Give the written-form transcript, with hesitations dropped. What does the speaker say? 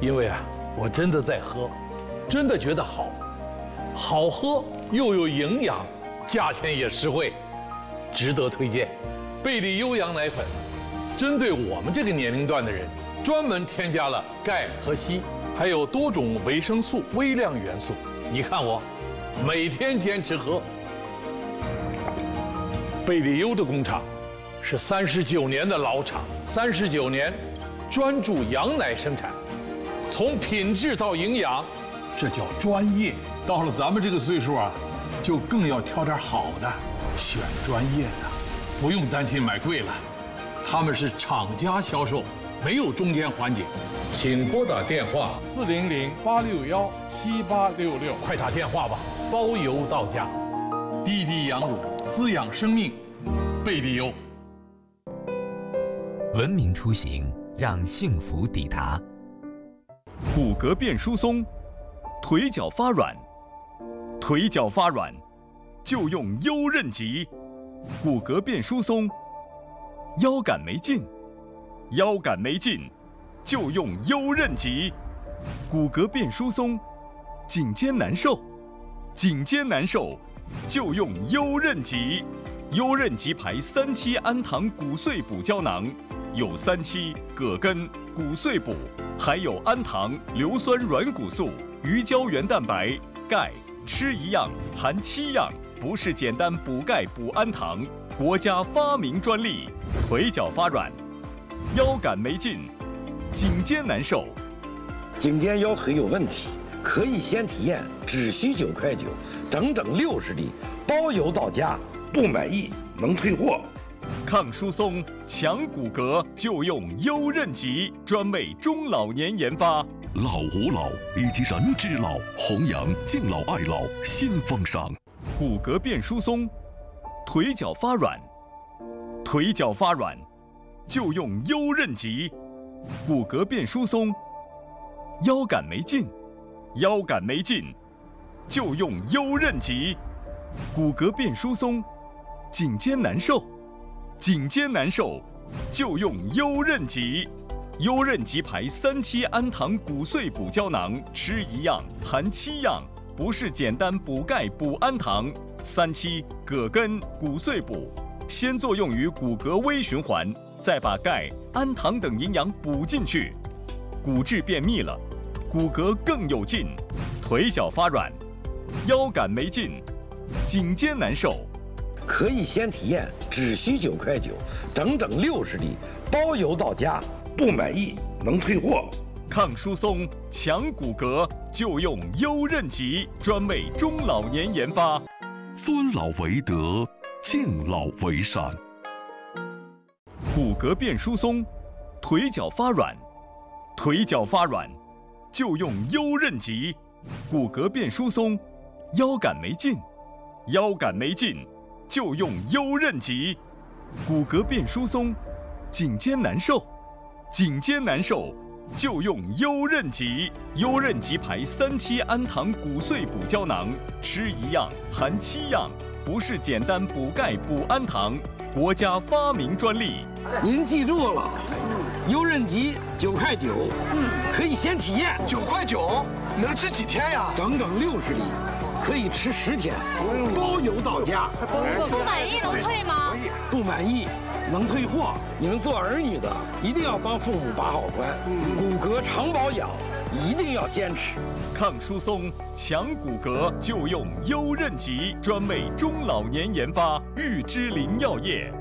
因为我真的在喝，真的觉得好喝又有营养，价钱也实惠，值得推荐。贝利优羊奶粉，针对我们这个年龄段的人，专门添加了钙和硒，还有多种维生素、微量元素。你看我，每天坚持喝。贝利优的工厂是39年的老厂，39年专注羊奶生产，从品质到营养，这叫专业。到了咱们这个岁数就更要挑点好的，选专业的，不用担心买贵了。他们是厂家销售，没有中间环节。请拨打电话400-861-7866，快打电话吧，包邮到家。滴滴羊乳滋养生命，贝利优。 文明出行，让幸福抵达。 骨骼变疏松，腿脚发软，腿脚发软就用优韧极。骨骼变疏松，腰杆没劲，腰杆没劲就用优韧极。骨骼变疏松，颈肩难受，颈肩难受就用优韧极。优韧极牌3期氨糖骨碎补胶囊，有3期、葛根、骨碎补，还有氨糖、硫酸软骨素、鱼胶原蛋白、钙，吃一样含7样，不是简单补钙补氨糖，国家发明专利。腿脚发软，腰杆没劲，颈肩难受， 颈肩腰腿有问题，可以先体验，只需9块9，整整60粒，包邮到家，不满意能退货。 抗疏松、强骨骼就用优韧极，专为中老年研发。 老吾老以及人之老，弘扬敬老爱老新风尚。 骨骼变疏松，腿脚发软，腿脚发软就用优韧极。骨骼变疏松，腰杆没劲，腰杆没劲就用优韧极。骨骼变疏松，颈肩难受，颈肩难受就用优韧极。优韧极牌3期氨糖骨碎补胶囊，吃一样含7样，不是简单补钙补氨糖。3期、葛根、骨碎补，先作用于骨骼微循环，再把钙、氨糖等营养补进去，骨质变密了，骨骼更有劲。腿脚发软，腰杆没劲，颈肩难受， 可以先体验，只需9块9，整整60粒，包邮到家，不满意能退货。 抗疏松、强骨骼就用优韧极，专为中老年研发。 尊老为德，敬老为善。 骨骼变疏松，腿脚发软，腿脚发软就用优韧极。骨骼变疏松，腰杆没劲，腰杆没劲就用优韧极。骨骼变疏松，颈肩难受，颈肩难受就用优韧极。优韧极牌3期氨糖骨碎补胶囊，吃一样含7样，不是简单补钙补氨糖，国家发明专利。 您记住了，优韧极9块9，可以先体验。 9块9，能吃几天呀？ 整整60粒，可以吃10天，包邮到家。 不满意能退吗？ 不满意能退货。你们做儿女的一定要帮父母把好关，骨骼常保养一定要坚持。 抗疏松、强骨骼就用优韧极，专为中老年研发。玉芝林药业。